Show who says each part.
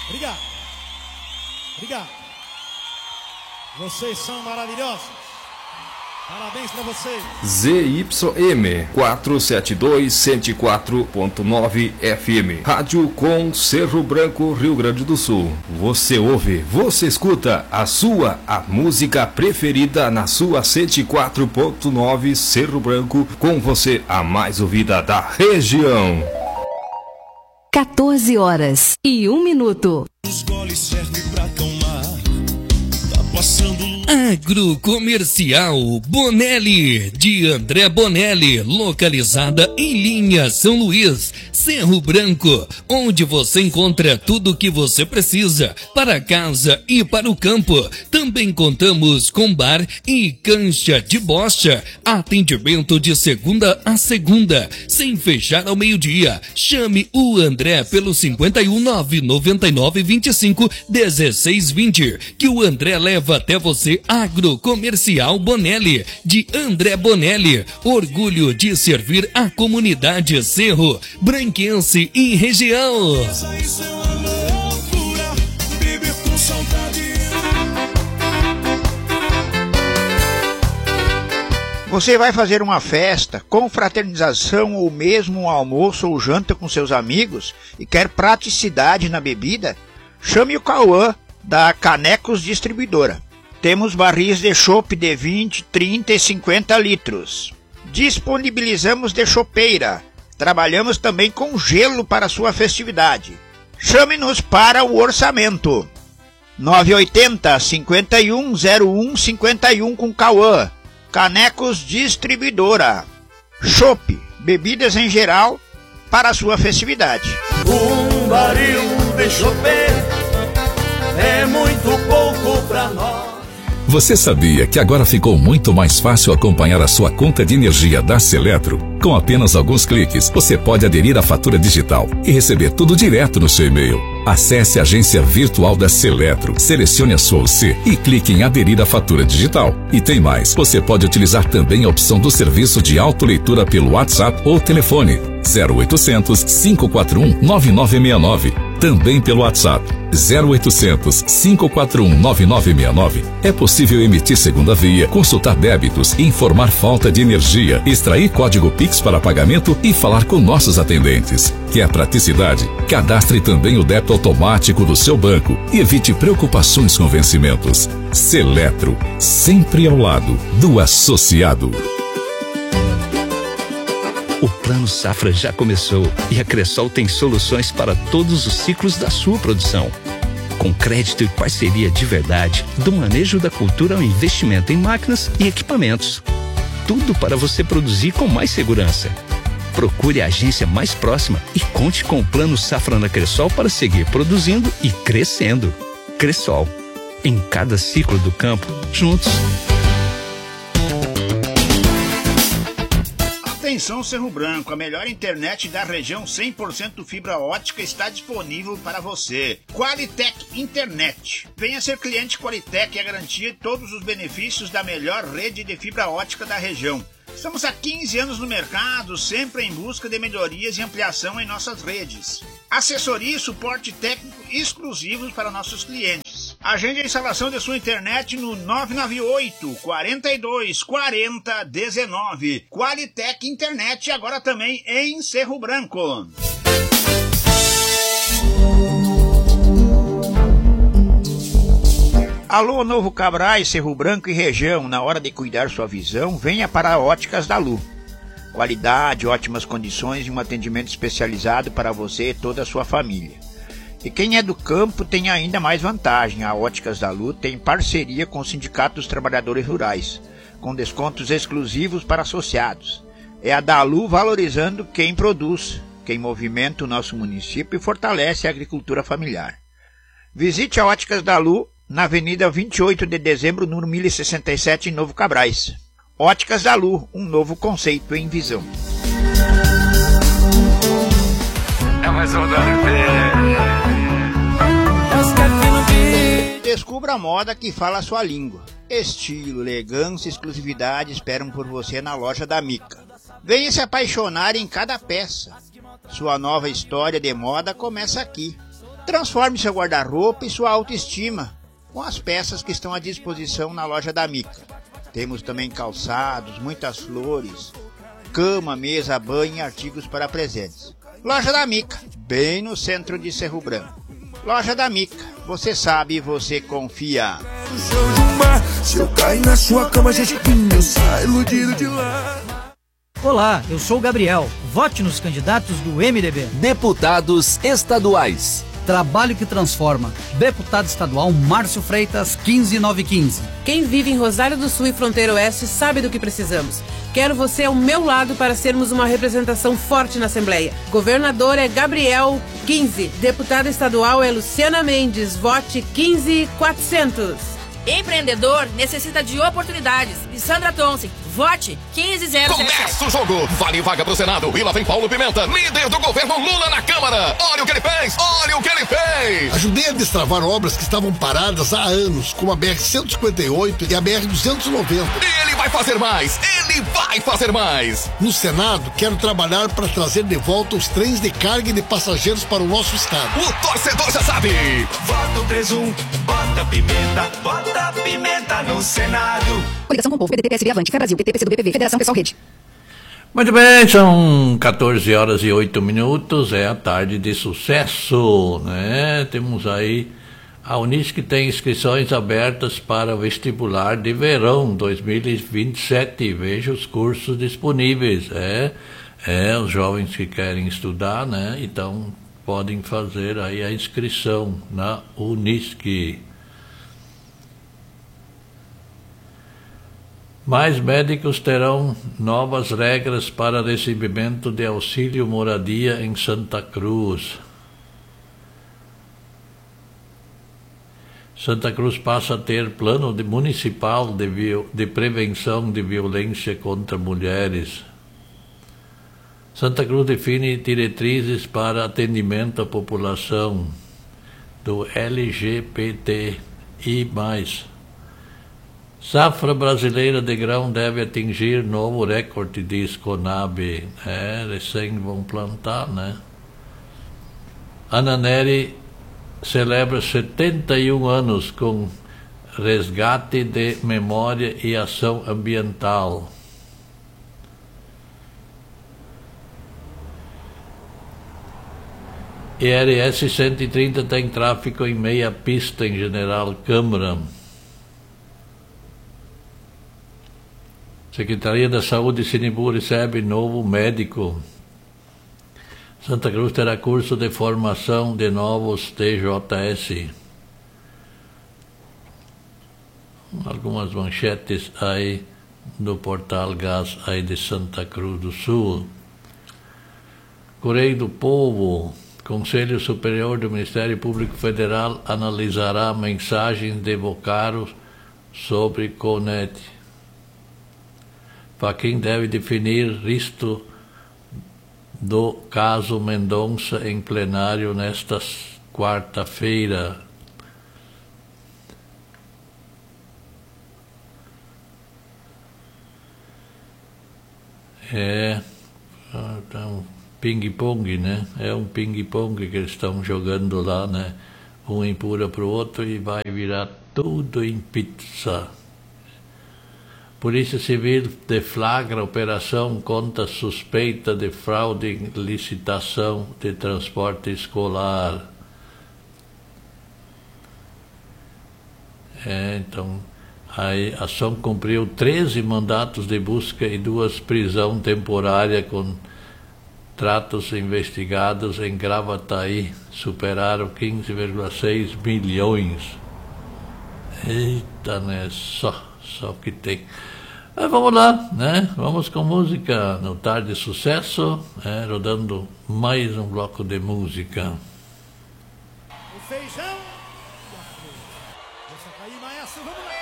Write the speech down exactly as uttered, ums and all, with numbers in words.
Speaker 1: Obrigado. Obrigado. Vocês são maravilhosos. Parabéns pra vocês.
Speaker 2: Z Y M quatrocentos e setenta e dois, cento e quatro ponto nove F M. Rádio com Cerro Branco, Rio Grande do Sul. Você ouve, você escuta a sua, a música preferida na sua cento e quatro ponto nove Cerro Branco, com você a mais ouvida da região.
Speaker 3: quatorze horas e um minuto.
Speaker 4: Os goles servem pra acalmar. Tá passando.
Speaker 5: Agrocomercial Bonelli, de André Bonelli, localizada em Linha São Luís, Cerro Branco, onde você encontra tudo o que você precisa para casa e para o campo. Também contamos com bar e cancha de bocha. Atendimento de segunda a segunda, sem fechar ao meio-dia. Chame o André pelo cinquenta e um, nove noventa e nove, vinte e cinco, dezesseis, vinte, que o André leva até você. Agrocomercial Bonelli, de André Bonelli, orgulho de servir a comunidade Cerro Branquense e região.
Speaker 4: Isso é uma loucura, viver com saudade.
Speaker 6: Você vai fazer uma festa, confraternização ou mesmo um almoço ou janta com seus amigos e quer praticidade na bebida? Chame o Cauã da Canecos Distribuidora. Temos barris de chopp de vinte, trinta e cinquenta litros. Disponibilizamos de chopeira. Trabalhamos também com gelo para sua festividade. Chame-nos para o orçamento. nove oito zero, cinquenta e um, zero um cinquenta e um com Cauã. Canecos Distribuidora. Chopp, bebidas em geral para a sua festividade.
Speaker 4: Um barril de chopeira é muito pouco pra nós.
Speaker 7: Você sabia que agora ficou muito mais fácil acompanhar a sua conta de energia da Seletro? Com apenas alguns cliques, você pode aderir à fatura digital e receber tudo direto no seu e-mail. Acesse a agência virtual da Seletro, selecione a sua U C e clique em aderir à fatura digital. E tem mais, você pode utilizar também a opção do serviço de autoleitura pelo WhatsApp ou telefone zero oitocentos, cinco quatro um, nove nove seis nove. Também pelo WhatsApp zero oitocentos, cinco quatro um, nove nove seis nove. É possível emitir segunda via, consultar débitos, informar falta de energia, extrair código Pix para pagamento e falar com nossos atendentes. Quer praticidade? Cadastre também o débito automático do seu banco e evite preocupações com vencimentos. Seletro, sempre ao lado do associado.
Speaker 8: O Plano Safra já começou e a Cressol tem soluções para todos os ciclos da sua produção. Com crédito e parceria de verdade, do manejo da cultura ao investimento em máquinas e equipamentos. Tudo para você produzir com mais segurança. Procure a agência mais próxima e conte com o Plano Safra na Cressol para seguir produzindo e crescendo. Cressol, em cada ciclo do campo, juntos.
Speaker 6: Atenção Cerro Branco, a melhor internet da região cem por cento fibra ótica está disponível para você. Qualitec Internet. Venha ser cliente Qualitec e a garantia de todos os benefícios da melhor rede de fibra ótica da região. Estamos há quinze anos no mercado, sempre em busca de melhorias e ampliação em nossas redes. Assessoria e suporte técnico exclusivos para nossos clientes. Agende a instalação de sua internet no nove nove oito, quarenta e dois, quarenta, dezenove. Qualitec Internet, agora também em Cerro Branco. Alô, Novo Cabrais, Cerro Branco e região, na hora de cuidar sua visão, venha para a Óticas da Lu. Qualidade, ótimas condições e um atendimento especializado para você e toda a sua família. E quem é do campo tem ainda mais vantagem. A Óticas da Lu tem parceria com o Sindicato dos Trabalhadores Rurais, com descontos exclusivos para associados. É a da Lu valorizando quem produz, quem movimenta o nosso município e fortalece a agricultura familiar. Visite a Óticas da Lu na Avenida vinte e oito de dezembro, número mil e sessenta e sete, em Novo Cabrais. Óticas da Lu, um novo conceito em visão.
Speaker 9: É mais um da
Speaker 6: Descubra a moda que fala a sua língua. Estilo, elegância e exclusividade esperam por você na loja da Mica. Venha se apaixonar em cada peça. Sua nova história de moda começa aqui. Transforme seu guarda-roupa e sua autoestima com as peças que estão à disposição na loja da Mica. Temos também calçados, muitas flores, cama, mesa, banho e artigos para presentes. Loja da Mica, bem no centro de Cerro Branco. Loja da Mica, você sabe, você confia.
Speaker 4: Se eu cair na sua cama, gente, eu saio iludido de lá.
Speaker 10: Olá, eu sou o Gabriel. Vote nos candidatos do M D B.
Speaker 11: Deputados estaduais.
Speaker 10: Trabalho que transforma. Deputado estadual Márcio Freitas, quinze nove quinze.
Speaker 12: Quem vive em Rosário do Sul e Fronteira Oeste sabe do que precisamos. Quero você ao meu lado para sermos uma representação forte na Assembleia. Governador é Gabriel, quinze. Deputada estadual é Luciana Mendes. Vote quinze quatrocentos.
Speaker 13: Empreendedor necessita de oportunidades. E Sandra Thompson, vote quinze zero zero.
Speaker 14: Começa o jogo. Vale vaga pro Senado. E lá vem Paulo Pimenta, líder do governo Lula na Câmara. Olha o que ele fez. Olha o que ele fez.
Speaker 15: Ajudei a destravar obras que estavam paradas há anos, como a B R cento e cinquenta e oito e a B R duzentos e noventa.
Speaker 14: E ele vai fazer mais. Ele vai fazer mais.
Speaker 15: No Senado, quero trabalhar para trazer de volta os trens de carga e de passageiros para o nosso estado.
Speaker 14: O torcedor já sabe.
Speaker 4: Bota o presunto, bota a pimenta, bota a pimenta no Senado.
Speaker 3: Coligação com o Povo, P D T, P S B, Avante, Fé Brasil, P T, P C do B, P V, Federação Pessoal Rede.
Speaker 16: Muito bem, são quatorze horas e oito minutos, é a tarde de sucesso, né? Temos aí, a Unisc tem inscrições abertas para o vestibular de verão dois mil e vinte e sete, veja os cursos disponíveis, é, é, os jovens que querem estudar, né? Então, podem fazer aí a inscrição na Unisc. Mais médicos terão novas regras para recebimento de auxílio moradia em Santa Cruz. Santa Cruz passa a ter plano de municipal de, viol, de prevenção de violência contra mulheres. Santa Cruz define diretrizes para atendimento à população do L G B T I mais. Safra brasileira de grão deve atingir novo recorde, diz Conab. É, recém vão plantar, né? Ananeri celebra setenta e um anos com resgate de memória e ação ambiental. I R S cento e trinta tem tráfego em meia pista em General Câmara. Secretaria da Saúde de Sinimbu recebe novo médico. Santa Cruz terá curso de formação de novos T J S. Algumas manchetes aí do portal Gás aí de Santa Cruz do Sul. Correio do Povo. Conselho Superior do Ministério Público Federal analisará mensagens de Vocaro sobre Conet. Fachin deve definir risco do caso Mendonça em plenário nesta quarta-feira. É um ping-pong, né? É um ping-pong que eles estão jogando lá, né? Um empurra para o outro e vai virar tudo em pizza. Polícia Civil deflagra operação contra suspeita de fraude em licitação de transporte escolar. É, então, a ação cumpriu treze mandatos de busca e duas prisões temporárias com tratos investigados em Gravataí. Superaram quinze vírgula seis milhões. Eita, né? Só. Só que tem. Mas vamos lá, né? Vamos com música no Tarde de Sucesso, né? Rodando mais um bloco de música.
Speaker 1: O feijão. Deixa cair, maestro, vamos lá.